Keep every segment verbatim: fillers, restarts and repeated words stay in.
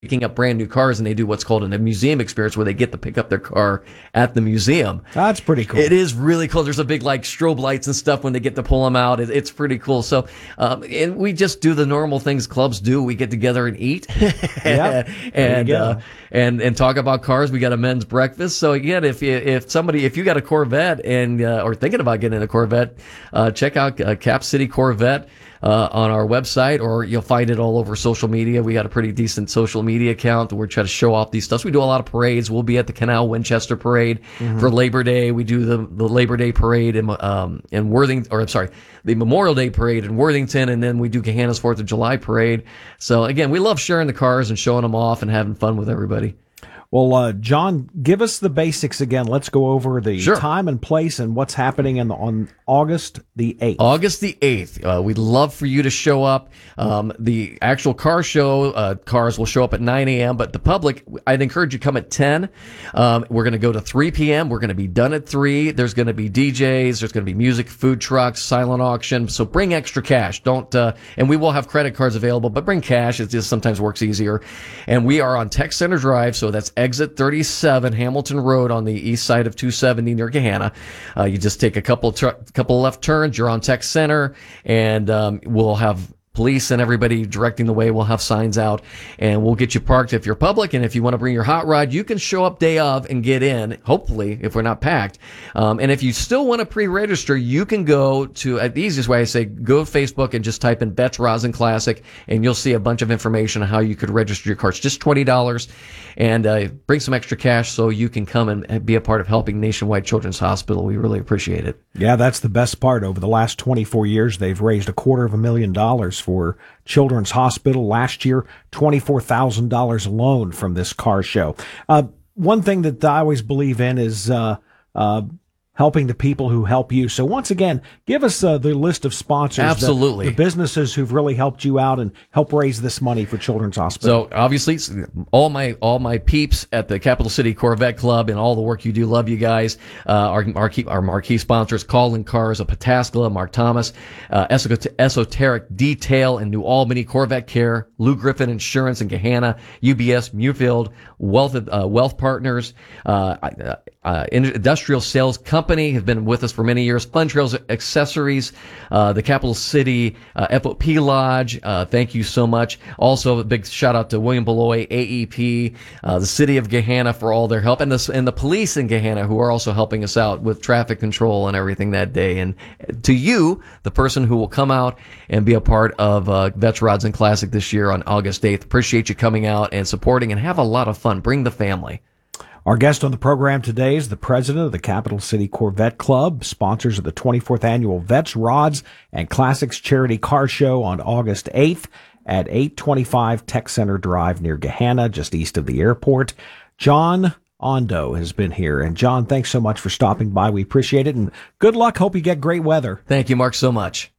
picking up brand new cars, and they do what's called a museum experience where they get to pick up their car at the museum. That's pretty cool. It is really cool. There's a big like strobe lights and stuff when they get to pull them out. It, it's pretty cool. So, um, and we just do the normal things clubs do. We get together and eat, yeah, and uh, and and talk about cars. We got a men's breakfast. So again, if you, if somebody if you got a Corvette and uh, or thinking about getting a Corvette, uh, check out uh, Cap City Corvette. Uh, on our website, or you'll find it all over social media. We got a pretty decent social media account where we try to show off these stuff. So we do a lot of parades. We'll be at the Canal Winchester Parade mm-hmm. for Labor Day. We do the, the Labor Day Parade in, um, in Worthington, or I'm sorry, the Memorial Day Parade in Worthington, and then we do Gahanna's fourth of July Parade. So again, we love sharing the cars and showing them off and having fun with everybody. Well, uh, John, give us the basics again. Let's go over the sure. time and place and what's happening in the, on August the eighth. August the eighth. Uh, we'd love for you to show up. Um, the actual car show, uh, cars will show up at nine a.m., but the public, I'd encourage you to come at ten. Um, we're going to go to three p.m. We're going to be done at three. There's going to be D Js. There's going to be music, food trucks, silent auction. So bring extra cash. Don't, uh, and we will have credit cards available, but bring cash. It just sometimes works easier. And we are on Tech Center Drive, so that's exit thirty-seven, Hamilton Road on the east side of two seventy near Gahanna. Uh, you just take a couple, tr- couple left turns. You're on Tech Center, and um, we'll have police and everybody directing the way. We'll have signs out, and we'll get you parked if you're public. And if you want to bring your hot rod, you can show up day of and get in, hopefully, if we're not packed. Um, and if you still want to pre-register, you can go to, uh, the easiest way I say, go to Facebook and just type in Vets Rosin Classic, and you'll see a bunch of information on how you could register your car. It's just twenty dollars, and uh, bring some extra cash so you can come and be a part of helping Nationwide Children's Hospital. We really appreciate it. Yeah, that's the best part. Over the last twenty-four years, they've raised a quarter of a million dollars for Children's Hospital. Last year, twenty-four thousand dollars alone from this car show. Uh, one thing that I always believe in is uh, uh, helping the people who help you. So once again, give us uh, the list of sponsors. Absolutely. The, the businesses who've really helped you out and help raise this money for Children's Hospital. So obviously, all my all my peeps at the Capital City Corvette Club and all the work you do, love you guys. Uh, our, our, our marquee sponsors, Callin Cars of Pataskala, Mark Thomas, uh, Esoteric Detail in New Albany, Corvette Care, Lou Griffin Insurance in Gahanna, U B S, Muirfield, Wealth uh, Wealth Partners, uh, uh, Industrial Sales Company have been with us for many years. Fun Trails Accessories, uh, the Capital City uh, F O P Lodge. Uh, thank you so much. Also, a big shout out to William Beloy, A E P, uh, the City of Gahanna for all their help, and the and the police in Gahanna who are also helping us out with traffic control and everything that day. And to you, the person who will come out and be a part of uh, Vets Rosin Classic this year on August eighth. Appreciate you coming out and supporting, and have a lot of fun. Bring the family. Our guest on the program today is the president of the Capital City Corvette Club, sponsors of the twenty-fourth Annual Vets, Rods, and Classics Charity Car Show on August eighth at eight twenty-five Tech Center Drive near Gahanna, just east of the airport. John Ondo has been here. And John, thanks so much for stopping by. We appreciate it, and good luck. Hope you get great weather. Thank you, Mark, so much.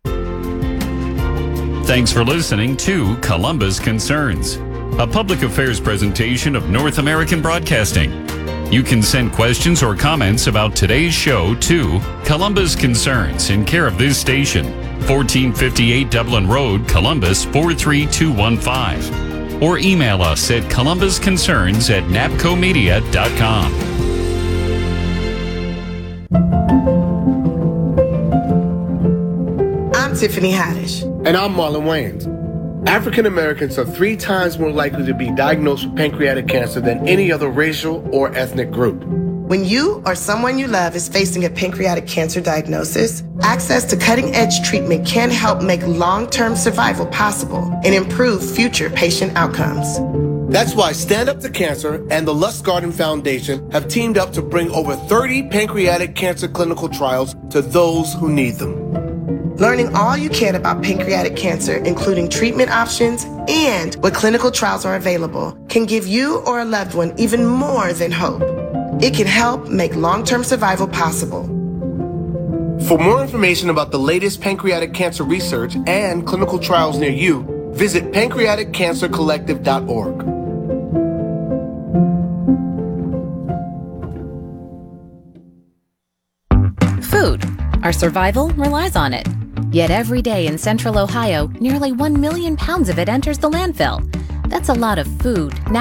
Thanks for listening to Columbus Concerns, a public affairs presentation of North American Broadcasting. You can send questions or comments about today's show to Columbus Concerns in care of this station, fourteen fifty-eight Dublin Road, Columbus four three two one five, or email us at columbusconcerns at napcomedia dot com. I'm Tiffany Haddish. And I'm Marlon Wayans. African Americans are three times more likely to be diagnosed with pancreatic cancer than any other racial or ethnic group. When you or someone you love is facing a pancreatic cancer diagnosis, access to cutting-edge treatment can help make long-term survival possible and improve future patient outcomes. That's why Stand Up to Cancer and the Lust Garden Foundation have teamed up to bring over thirty pancreatic cancer clinical trials to those who need them. Learning all you can about pancreatic cancer, including treatment options and what clinical trials are available, can give you or a loved one even more than hope. It can help make long-term survival possible. For more information about the latest pancreatic cancer research and clinical trials near you, visit pancreatic cancer collective dot org. Food. Our survival relies on it. Yet every day in central Ohio, nearly one million pounds of it enters the landfill. That's a lot of food.